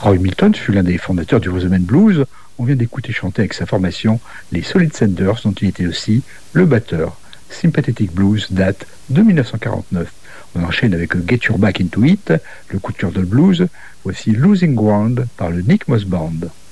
Roy Milton fut l'un des fondateurs du Rhythm and Blues. On vient d'écouter chanter avec sa formation les Solid Senders, dont il était aussi le batteur. Sympathetic Blues date de 1949. On enchaîne avec Get Your Back Into It, le coup de cœur de blues. Voici Losing Ground par le Nick Moss Band.